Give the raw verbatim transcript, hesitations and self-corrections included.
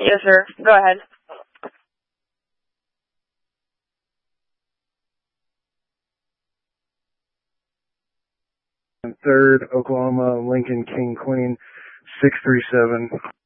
Yes, sir. Go ahead. Third, Oklahoma, Lincoln, King, Queen, six three seven.